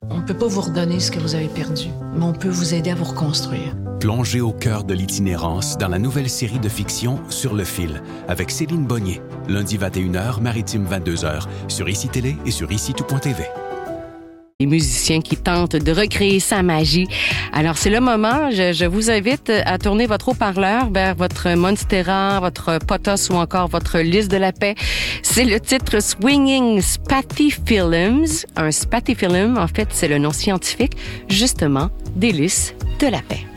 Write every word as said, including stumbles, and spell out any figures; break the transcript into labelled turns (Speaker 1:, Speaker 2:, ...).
Speaker 1: On ne peut pas vous redonner ce que vous avez perdu, mais on peut vous aider à vous reconstruire.
Speaker 2: Plongez au cœur de l'itinérance dans la nouvelle série de fiction Sur le fil avec Céline Bonnier, lundi vingt et une heures, maritime vingt-deux heures, sur I C I Télé et sur ici tout point t v.
Speaker 3: Les musiciens qui tentent de recréer sa magie. Alors, c'est le moment. Je, je vous invite à tourner votre haut-parleur vers votre Monstera, votre Potos ou encore votre Lys de la paix. C'est le titre Swinging Spathiphyllums. Un spathiphyllum, en fait, c'est le nom scientifique, justement, des lys de la paix.